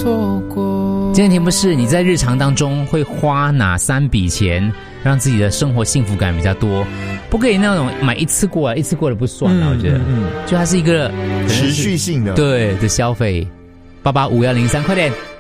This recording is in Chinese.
错过。 今天题目是你在日常当中会花哪3笔钱让自己的生活幸福感比较多？不可以那种买一次过啊，一次过的不算了，我觉得，就它是一个持续性的对的消费。885103，快点。